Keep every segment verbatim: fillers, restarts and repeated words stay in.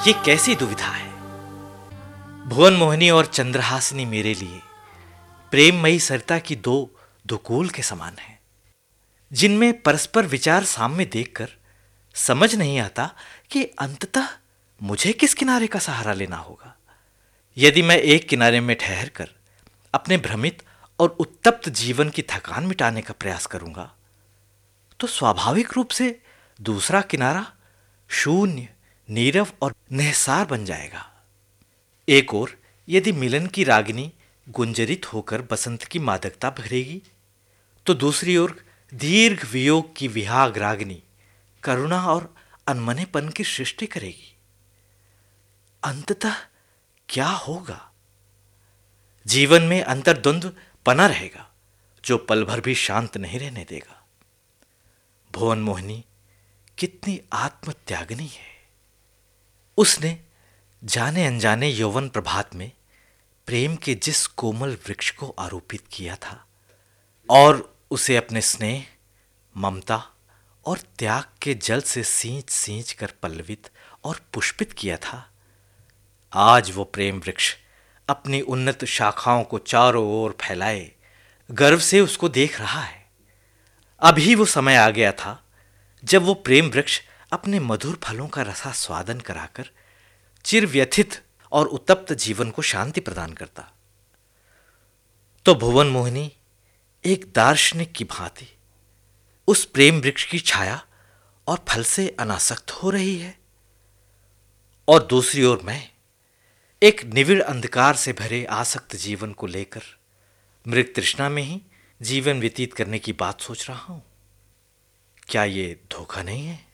ये कैसी दुविधा है। भुवन मोहिनी और चंद्रहासिनी मेरे लिए प्रेममयी सरिता की दो दुकूल के समान हैं, जिनमें परस्पर विचार साम्य देखकर समझ नहीं आता कि अंततः मुझे किस किनारे का सहारा लेना होगा। यदि मैं एक किनारे में ठहरकर अपने भ्रमित और उत्तप्त जीवन की थकान मिटाने का प्रयास करूंगा, तो स्वाभाविक रूप से दूसरा किनारा शून्य, नीरव और निहसार बन जाएगा। एक ओर यदि मिलन की रागिनी गुंजरित होकर बसंत की मादकता भरेगी, तो दूसरी ओर दीर्घ वियोग की विहाग रागिनी करुणा और अनमनेपन की सृष्टि करेगी। अंततः क्या होगा? जीवन में अंतर्द्वंद्व बना रहेगा, जो पल भर भी शांत नहीं रहने देगा। भुवन मोहिनी कितनी आत्मत्यागिनी है। उसने जाने अनजाने यौवन प्रभात में प्रेम के जिस कोमल वृक्ष को आरोपित किया था और उसे अपने स्नेह, ममता और त्याग के जल से सींच सींच कर पल्लवित और पुष्पित किया था, आज वो प्रेम वृक्ष अपनी उन्नत शाखाओं को चारों ओर फैलाए गर्व से उसको देख रहा है। अभी वो समय आ गया था जब वो प्रेम वृक्ष अपने मधुर फलों का रसास्वादन कराकर चिर व्यथित और उत्तप्त जीवन को शांति प्रदान करता। तो भुवन मोहिनी एक दार्शनिक की भांति उस प्रेम वृक्ष की छाया और फल से अनासक्त हो रही है, और दूसरी ओर मैं एक निविड़ अंधकार से भरे आसक्त जीवन को लेकर मृग तृष्णा में ही जीवन व्यतीत करने की बात सोच रहा हूं। क्या ये धोखा नहीं है?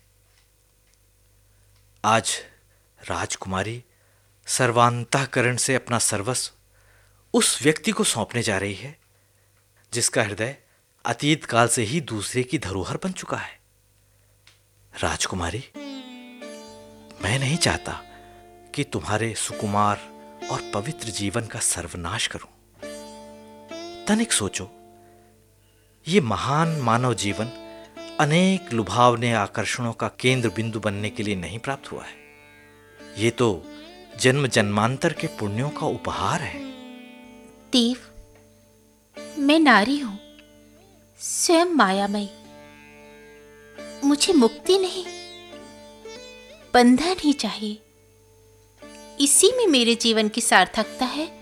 आज राजकुमारी सर्वांतःकरण से अपना सर्वस्व उस व्यक्ति को सौंपने जा रही है जिसका हृदय अतीत काल से ही दूसरे की धरोहर बन चुका है। राजकुमारी, मैं नहीं चाहता कि तुम्हारे सुकुमार और पवित्र जीवन का सर्वनाश करूं। तनिक सोचो, ये महान मानव जीवन अनेक लुभावने आकर्षणों का केंद्र बिंदु बनने के लिए नहीं प्राप्त हुआ है। ये तो जन्म जन्मांतर के पुण्यों का उपहार है। देव, मैं नारी हूं, स्वयं मायामयी। मुझे मुक्ति नहीं, बंधन ही चाहिए। इसी में मेरे जीवन की सार्थकता है